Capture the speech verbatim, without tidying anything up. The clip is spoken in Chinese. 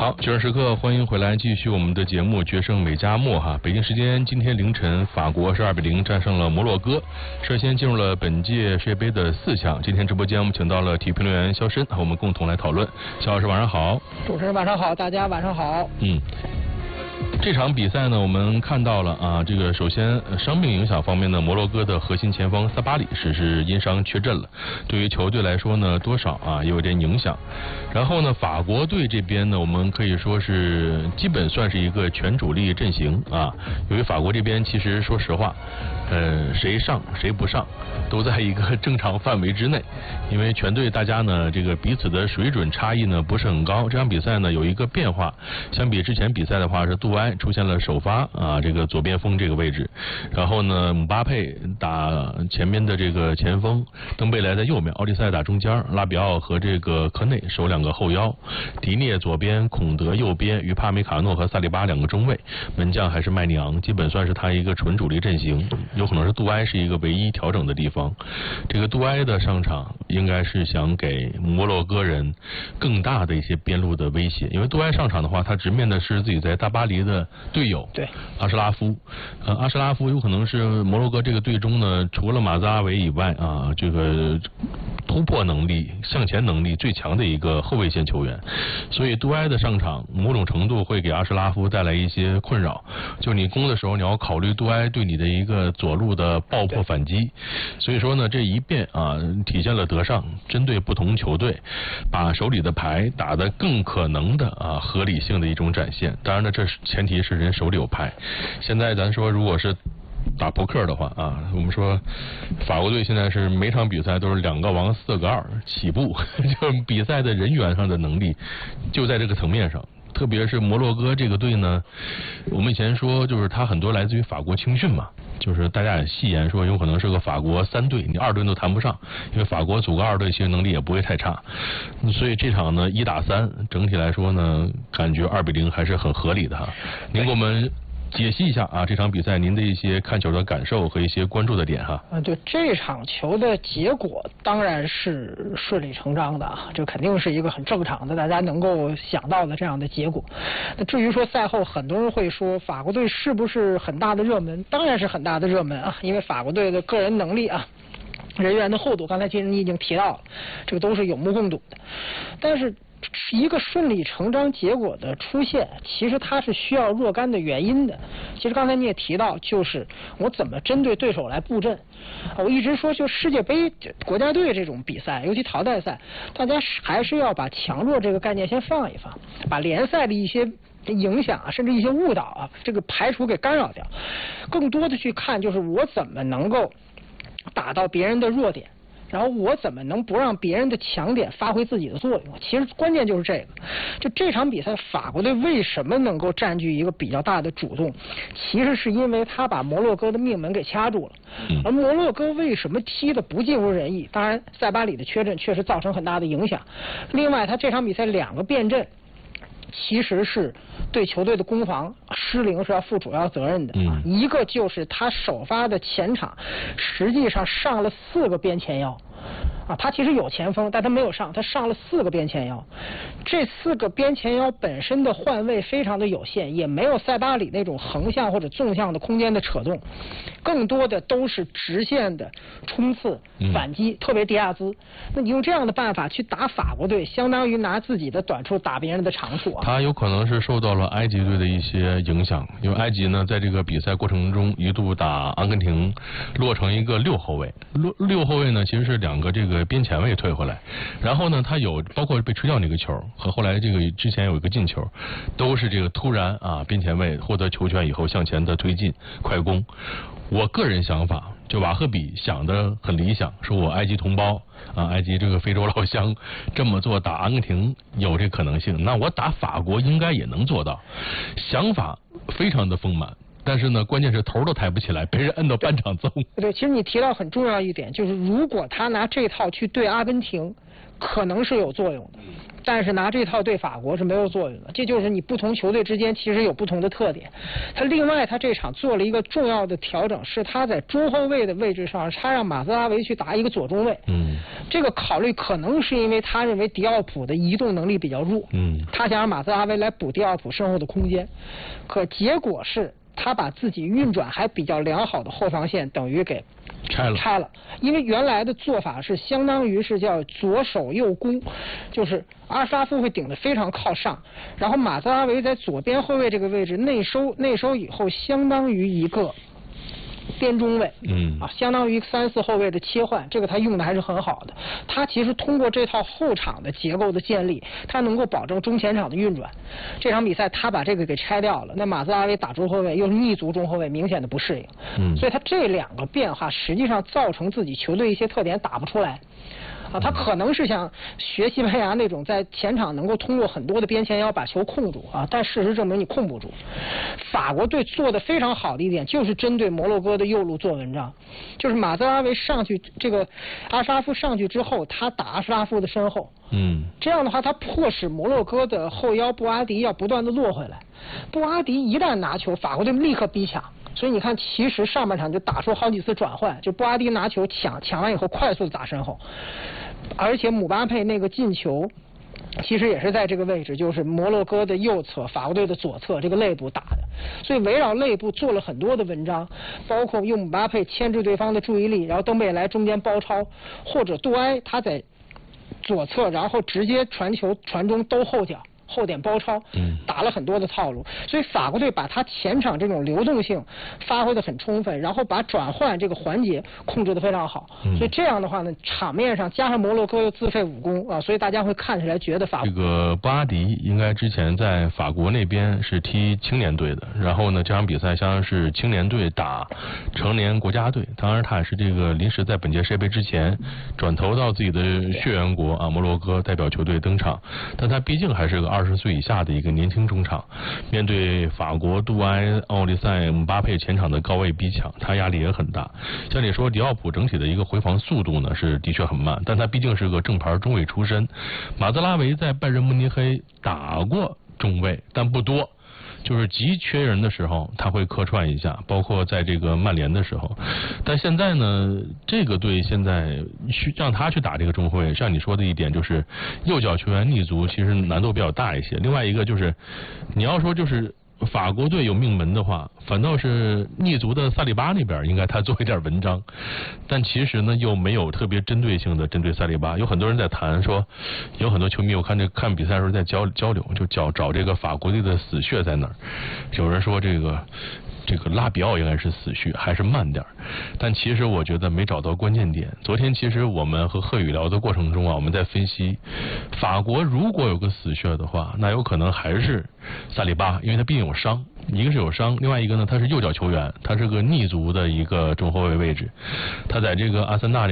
好，九点时刻，欢迎回来，继续我们的节目《决胜美加墨》哈。北京时间今天凌晨，法国是二比零战胜了摩洛哥，率先进入了本届世界杯的四强。今天直播间我们请到了体育评论员肖申，和我们共同来讨论。肖老师晚上好。 主持人晚上好，大家晚上好。 嗯。这场比赛呢，我们看到了啊，这个首先伤病影响方面呢，摩洛哥的核心前锋萨巴里是是因伤缺阵了，对于球队来说呢，多少啊也有点影响。然后呢，法国队这边呢，我们可以说是基本算是一个全主力阵型啊。由于法国这边其实说实话，呃，谁上谁不上都在一个正常范围之内，因为全队大家呢这个彼此的水准差异呢不是很高。这场比赛呢有一个变化，相比之前比赛的话是杜埃出现了首发啊，这个左边锋这个位置，然后呢姆巴佩打前面的这个前锋，登贝莱在右面，奥利塞打中间，拉比奥和这个科内守两个后腰，迪涅左边，孔德右边，于帕梅卡诺和萨利巴两个中卫，门将还是麦尼昂，基本算是他一个纯主力阵型，有可能是杜埃是一个唯一调整的地方。这个杜埃的上场应该是想给摩洛哥人更大的一些边路的威胁，因为杜埃上场的话，他直面的是自己在大巴黎的队友对阿什拉夫，呃，阿什拉夫有可能是摩洛哥这个队中呢，除了马扎维以外啊，这个突破能力、向前能力最强的一个后卫线球员，所以杜埃的上场某种程度会给阿什拉夫带来一些困扰。就你攻的时候，你要考虑杜埃对你的一个左路的爆破反击。所以说呢，这一变啊，体现了德尚针对不同球队，把手里的牌打得更可能的啊合理性的一种展现。当然呢，这是前提是人手里有牌。现在咱说，如果是打扑克的话啊，我们说法国队现在是每场比赛都是两个王四个二起步，就比赛的人员上的能力就在这个层面上。特别是摩洛哥这个队呢，我们以前说就是他很多来自于法国青训嘛，就是大家也戏言说有可能是个法国三队，你二队都谈不上，因为法国组个二队其实能力也不会太差，所以这场呢一打三，整体来说呢，感觉二比零还是很合理的哈。您给我们解析一下啊，这场比赛您的一些看球的感受和一些关注的点哈。 嗯，对，这场球的结果当然是顺理成章的啊，这肯定是一个很正常的，大家能够想到的这样的结果。那至于说赛后很多人会说法国队是不是很大的热门，当然是很大的热门啊，因为法国队的个人能力啊，人员的厚度，刚才其实你已经提到了，这个都是有目共睹的。但是一个顺理成章结果的出现，其实它是需要若干的原因的。其实刚才你也提到，就是我怎么针对对手来布阵。我一直说，就世界杯国家队这种比赛，尤其淘汰赛，大家还是要把强弱这个概念先放一放，把联赛的一些影响啊，甚至一些误导啊，这个排除给干扰掉，更多的去看就是我怎么能够打到别人的弱点，然后我怎么能不让别人的强点发挥自己的作用？其实关键就是这个。就这场比赛，法国队为什么能够占据一个比较大的主动？其实是因为他把摩洛哥的命门给掐住了。而摩洛哥为什么踢得不尽如人意？当然，塞巴里的缺阵确实造成很大的影响。另外，他这场比赛两个变阵，其实是对球队的攻防失灵是要负主要责任的。嗯，一个就是他首发的前场实际上上了四个边前腰。啊，他其实有前锋，但他没有上，他上了四个边前腰。这四个边前腰本身的换位非常的有限，也没有塞巴里那种横向或者纵向的空间的扯动，更多的都是直线的冲刺、反击，嗯、特别迪亚兹。那你用这样的办法去打法国队，相当于拿自己的短处打别人的长处啊。 他有可能是受到了埃及队的一些影响，因为埃及呢在这个比赛过程中一度打阿根廷落成一个六后卫，六六后卫呢其实是两个这个边前卫退回来，然后呢他有包括被吹掉那个球和后来这个之前有一个进球，都是这个突然啊边前卫获得球权以后向前的推进快攻。我个人想法，就瓦赫比想的很理想，说我埃及同胞啊，埃及这个非洲老乡这么做打阿根廷有这可能性，那我打法国应该也能做到，想法非常的丰满。 但是呢，关键是头都抬不起来，被人摁到半场揍。 对，其实你提到很重要一点，就是如果他拿这套去对阿根廷，可能是有作用的。但是拿这套对法国是没有作用的，这就是你不同球队之间其实有不同的特点。他另外他这场做了一个重要的调整，是他在中后卫的位置上，他让马兹拉维去打一个左中卫。 嗯， 这个考虑可能是因为他认为迪奥普的移动能力比较弱， 嗯， 他想让马兹拉维来补迪奥普身后的空间，可结果是他把自己运转还比较良好的后防线等于给拆了， 拆了，因为原来的做法是相当于是叫左守右攻，就是阿什拉夫会顶得非常靠上，然后马兹拉维在左边后卫这个位置内收内收以后，相当于一个边中卫， 嗯啊，相当于三四后卫的切换，这个他用的还是很好的。他其实通过这套后场的结构的建立，他能够保证中前场的运转。这场比赛他把这个给拆掉了，那马兹拉维打中后卫又是逆足中后卫，明显的不适应。 嗯， 所以他这两个变化实际上造成自己球队一些特点打不出来。啊，他可能是想学西班牙那种在前场能够通过很多的边前腰把球控住啊，但事实证明你控不住。法国队做的非常好的一点就是针对摩洛哥的右路做文章，就是马兹拉维上去，这个阿什拉夫上去之后，他打阿什拉夫的身后， 嗯， 这样的话他迫使摩洛哥的后腰布阿迪要不断的落回来，布阿迪一旦拿球，法国队立刻逼抢。所以你看，其实上半场就打出好几次转换，就布阿迪拿球抢，抢完以后快速的打身后，而且姆巴佩那个进球，其实也是在这个位置，就是摩洛哥的右侧，法国队的左侧这个肋部打的。所以围绕肋部做了很多的文章，包括用姆巴佩牵制对方的注意力，然后登贝莱中间包抄，或者杜埃他在左侧，然后直接传球传中兜后脚。后点包抄，打了很多的套路，所以法国队把他前场这种流动性发挥得很充分，然后把转换这个环节控制得非常好， 嗯、 所以这样的话呢，场面上加上摩洛哥又自废武功啊，所以大家会看起来觉得法国这个布阿迪应该之前在法国那边是踢青年队的，然后呢这场比赛相当于是青年队打成年国家队，当然他也是这个临时在本届世界杯之前转投到自己的血缘国啊摩洛哥代表球队登场，但他毕竟还是个二十岁以下的一个年轻中场，面对法国杜埃、奥利塞、姆巴佩前场的高位逼抢，他压力也很大。像你说迪奥普整体的一个回防速度呢是的确很慢，但他毕竟是个正牌中卫出身。马兹拉维在拜仁慕尼黑打过中卫，但不多。就是急缺人的时候他会客串一下，包括在这个曼联的时候，但现在呢这个队现在需让他去打这个中后卫，像你说的一点就是右脚球员逆足其实难度比较大一些，另外一个就是你要说就是法国队有命门的话，反倒是逆足的萨利巴那边应该他做一点文章，但其实呢又没有特别针对性的针对萨利巴。有很多人在谈说，有很多球迷我看这看比赛的时候在交交流，就找找这个法国队的死穴在哪儿。有人说这个这个拉比奥应该是死穴，还是慢点，但其实我觉得没找到关键点。昨天其实我们和贺宇聊的过程中啊，我们在分析法国如果有个死穴的话，那有可能还是萨利巴，因为他毕竟有伤，一个是有伤，另外一个呢他是右脚球员，他是个逆足的一个中后卫位置，他在这个阿森纳